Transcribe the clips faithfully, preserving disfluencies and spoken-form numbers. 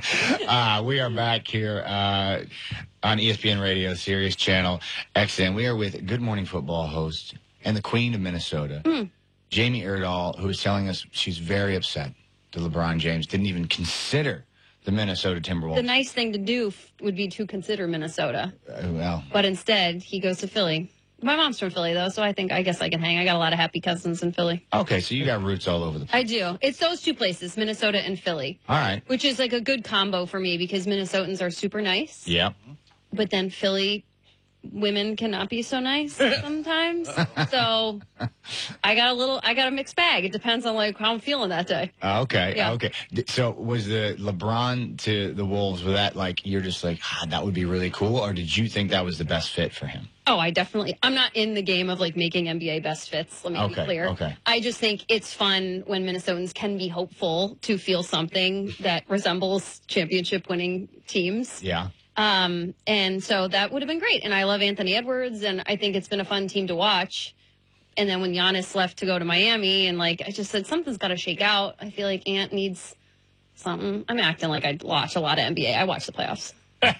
uh, we are back here uh, on E S P N Radio, Sirius Channel X M. We are with Good Morning Football host and the Queen of Minnesota, mm. Jamie Erdahl, who is telling us she's very upset that LeBron James didn't even consider the Minnesota Timberwolves. The nice thing to do f- would be to consider Minnesota. Uh, well, but instead, he goes to Philly. My mom's from Philly, though, so I think I guess I can hang. I got a lot of happy cousins in Philly. Okay, so you got roots all over the place. I do. It's those two places, Minnesota and Philly. All right. Which is like a good combo for me because Minnesotans are super nice. Yep. But then Philly women cannot be so nice sometimes. So I got a little, I got a mixed bag. It depends on like how I'm feeling that day. Uh, okay. Yeah. Okay. So was the LeBron to the Wolves, was that like, you're just like, ah, that would be really cool? Or did you think that was the best fit for him? Oh, I definitely, I'm not in the game of like making N B A best fits. Let me okay, be clear. Okay. I just think it's fun when Minnesotans can be hopeful to feel something that resembles championship winning teams. Yeah. Um, and so that would have been great. And I love Anthony Edwards, and I think it's been a fun team to watch. And then when Giannis left to go to Miami, and like I just said, something's got to shake out. I feel like Ant needs something. I'm acting like I watch a lot of N B A. I watch the playoffs.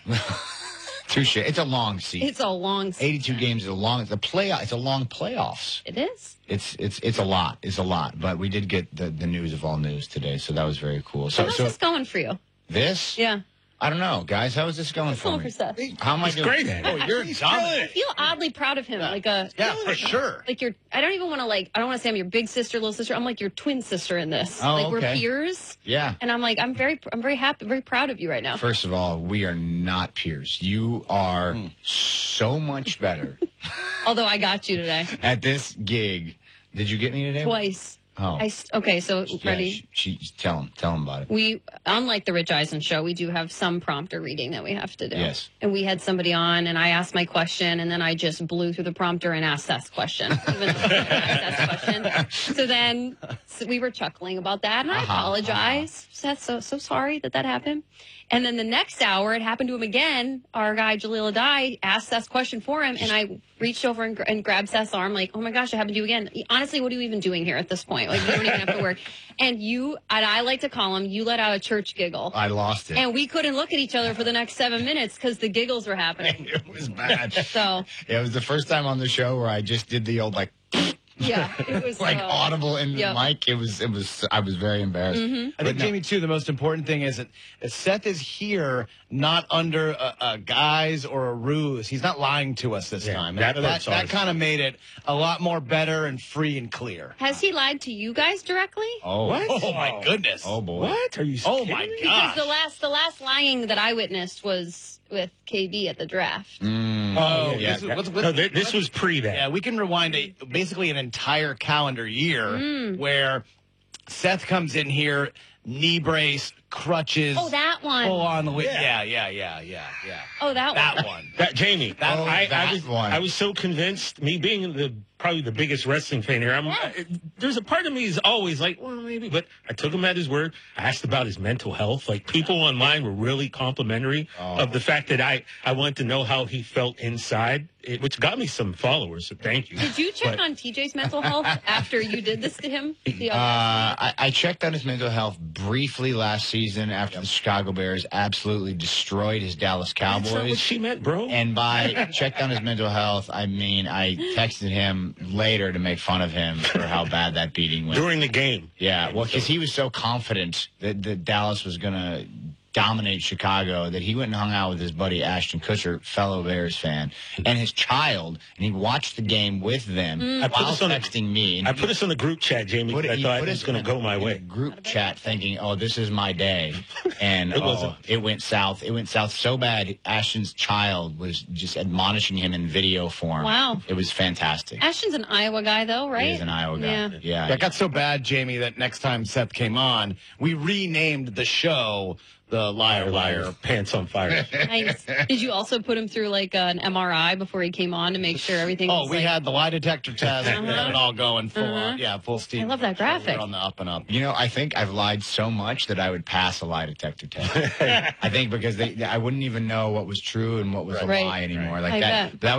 Touche. It's a long season. It's a long season. eighty-two games is a long. It's a play. It's a long playoffs. It is. It's it's it's a lot. It's a lot. But we did get the, the news of all news today, so that was very cool. So, so how's so this going for you? This? Yeah. I don't know, guys. How is this going It's for going me? for Seth. How am I He's doing? great at it. Oh, you're dominant. I feel oddly proud of him. Yeah. Like a yeah, for sure. Like you're. I don't even want to like. I don't want to say I'm your big sister, little sister. I'm like your twin sister in this. Oh, like okay. we're peers. Yeah. And I'm like I'm very I'm very happy, very proud of you right now. First of all, we are not peers. You are mm. so much better. Although I got you today. At this gig. Did you get me today? Twice. Oh. I, okay, so ready? Yeah, she, she, tell him. Tell him about it. We, unlike the Rich Eisen show, we do have some prompter reading that we have to do. Yes. And we had somebody on, and I asked my question, and then I just blew through the prompter and asked Seth's question. Even though I asked Seth's question. So then so we were chuckling about that, and I uh-huh, apologize. uh-huh. Seth, so so sorry that that happened. And then the next hour, it happened to him again. Our guy, Jaleel Adai, asked Seth's question for him, and I reached over and, and grabbed Seth's arm, like, oh my gosh, it happened to you again. Honestly, what are you even doing here at this point? Like, you don't even have to work. And you, and I like to call him, you let out a church giggle. I lost it. And we couldn't look at each other for the next seven minutes because the giggles were happening. It was bad. So it was the first time on the show where I just did the old, like, yeah, it was like uh, audible in yep. the mic. It was, it was, I was very embarrassed. Mm-hmm. I think, no. Jamie, too, the most important thing is that Seth is here not under a, a guise or a ruse. He's not lying to us this yeah, time. That, that, that, that kind of made it a lot more better and free and clear. Has he lied to you guys directly? Oh, what? Oh, my goodness. Oh, boy. What? Are you Oh, my me? gosh. Because the last, the last lying that I witnessed was with K D at the draft. Mm. Oh, yeah. This, let's, let's, no, this, this was pre that. Yeah, we can rewind a, basically an entire calendar year mm. where Seth comes in here, knee brace, crutches. Oh, that one. Full on the way. Yeah, yeah, yeah, yeah, yeah. Oh, that, that one. one. That Jamie. That, oh, I, that I was, one. I was so convinced. Me being the probably the biggest wrestling fan here. I'm, Yeah. I, there's a part of me is always like, well, maybe, but I took him at his word. I asked about his mental health. Like people online were really complimentary oh. of the fact that I I wanted to know how he felt inside, it, which got me some followers. So thank you. Did you check But, on T J's mental health after you did this to him? The Uh, I, I checked on his mental health briefly last season after the Chicago Bears absolutely destroyed his Dallas Cowboys. That's not what she meant, bro. And by checked on his mental health, I mean I texted him later to make fun of him for how bad that beating went. During the game. Yeah, well, because he was so confident that, that Dallas was going to dominate Chicago that he went and hung out with his buddy Ashton Kutcher, fellow Bears fan, and his child, and he watched the game with them Mm. I put while this on a- texting me. And I put us on the group chat, Jamie, Put because it- I he thought put it was us going to in go a- my in a way. group chat thinking, oh, this is my day. And It oh, wasn't. it went south. It went south so bad, Ashton's child was just admonishing him in video form. Wow. It was fantastic. Ashton's an Iowa guy, though, right? He is an Iowa guy. Yeah. Yeah. That got so bad, Jamie, that next time Seth came on, we renamed the show the Liar Liar. Pants on fire. Nice. Did you also put him through like an M R I before he came on to make sure everything Oh, was we like... had the lie detector test. We had it all going full Uh-huh. on. Yeah, full steam. I love that graphic. We're on the up and up. You know, I think I've lied so much that I would pass a lie detector test. I think because they, I wouldn't even know what was true and what was a Right. lie anymore. Like I that. bet. That